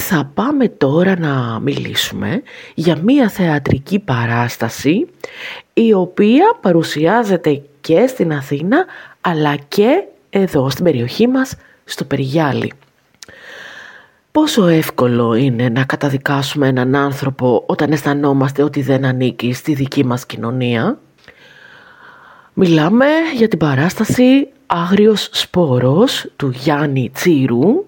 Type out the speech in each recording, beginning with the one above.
Θα πάμε τώρα να μιλήσουμε για μία θεατρική παράσταση η οποία παρουσιάζεται και στην Αθήνα αλλά και εδώ στην περιοχή μας, στο Περιγιάλι. Πόσο εύκολο είναι να καταδικάσουμε έναν άνθρωπο όταν αισθανόμαστε ότι δεν ανήκει στη δική μας κοινωνία? Μιλάμε για την παράσταση «Άγριος σπόρος» του Γιάννη Τσίρου,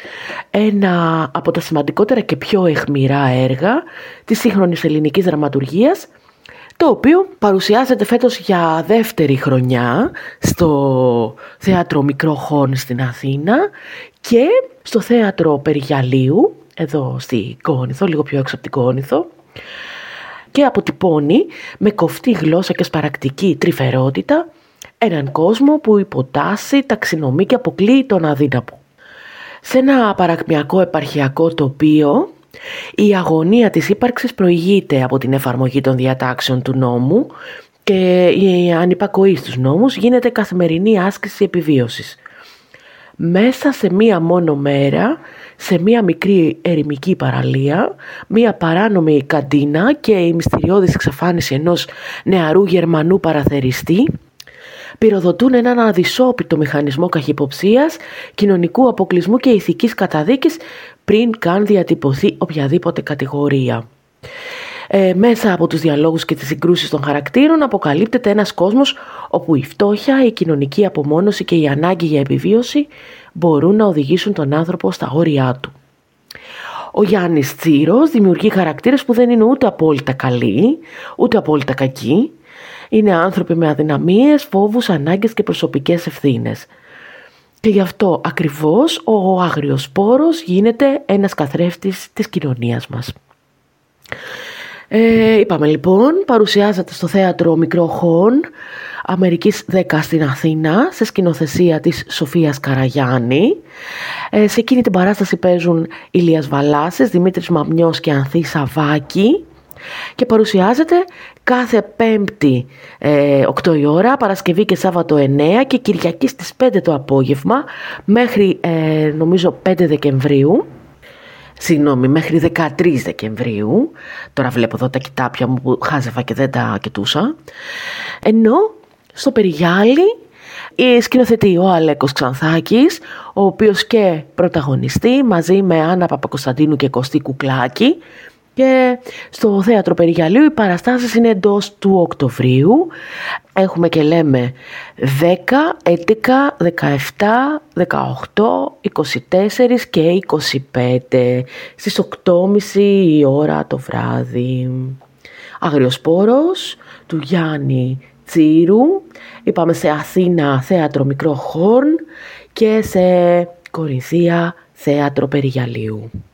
ένα από τα σημαντικότερα και πιο αιχμηρά έργα της σύγχρονης ελληνικής δραματουργίας, το οποίο παρουσιάζεται φέτος για δεύτερη χρονιά στο Θέατρο Μικρό Χόρν στην Αθήνα και στο Θέατρο Περιγιαλίου, εδώ στη Κόνηθο, λίγο πιο έξω από την Κόνηθο, και αποτυπώνει με κοφτή γλώσσα και σπαρακτική τρυφερότητα έναν κόσμο που υποτάσσει, ταξινομεί και αποκλείει τον αδύναμο. Σε ένα παρακμιακό επαρχιακό τοπίο, η αγωνία της ύπαρξης προηγείται από την εφαρμογή των διατάξεων του νόμου και η ανυπακοή στους νόμους γίνεται καθημερινή άσκηση επιβίωσης. Μέσα σε μία μόνο μέρα, σε μία μικρή ερημική παραλία, μία παράνομη καντίνα και η μυστηριώδης εξαφάνιση ενός νεαρού Γερμανού παραθεριστή πυροδοτούν έναν αδυσόπιτο μηχανισμό καχυποψίας, κοινωνικού αποκλεισμού και ηθικής καταδίκης πριν καν διατυπωθεί οποιαδήποτε κατηγορία. Μέσα από τους διαλόγους και τις συγκρούσεις των χαρακτήρων αποκαλύπτεται ένας κόσμος όπου η φτώχεια, η κοινωνική απομόνωση και η ανάγκη για επιβίωση μπορούν να οδηγήσουν τον άνθρωπο στα όρια του. Ο Γιάννης Τσίρος δημιουργεί χαρακτήρες που δεν είναι ούτε απόλυτα καλοί, ούτε απόλυτα κακοί. Είναι άνθρωποι με αδυναμίες, φόβους, ανάγκες και προσωπικές ευθύνες. Και γι' αυτό ακριβώς ο άγριος σπόρος γίνεται ένας καθρέφτης της κοινωνίας μας. Είπαμε λοιπόν, παρουσιάζεται στο Θέατρο Μικρό Χόρν, Αμερικής 10 στην Αθήνα, σε σκηνοθεσία της Σοφίας Καραγιάννη. Σε εκείνη την παράσταση παίζουν Ηλίας Βαλάσης, Δημήτρης Μαμιός και Ανθή Σαββάκη και παρουσιάζεται κάθε Πέμπτη 8 η ώρα, Παρασκευή και Σάββατο 9 και Κυριακή στις 5 το απόγευμα μέχρι νομίζω 5 Δεκεμβρίου. Μέχρι 13 Δεκεμβρίου. Τώρα βλέπω εδώ τα κοιτάπια μου που χάζευα και δεν τα κοιτούσα. Ενώ στο Περιγιάλι σκηνοθετεί ο Αλέκος Ξανθάκης, ο οποίος και πρωταγωνιστεί μαζί με Άννα Παπακοσταντίνου και Κωστή Κουκλάκη. Και στο Θέατρο Περιγιαλίου οι παραστάσεις είναι εντός του Οκτωβρίου. Έχουμε και λέμε 10, 11, 17, 18, 24 και 25 στις 8.30 η ώρα το βράδυ. Άγριος σπόρος του Γιάννη Τσίρου. Είπαμε σε Αθήνα Θέατρο Μικρό Χόρν και σε Κορινθία Θέατρο Περιγιαλίου.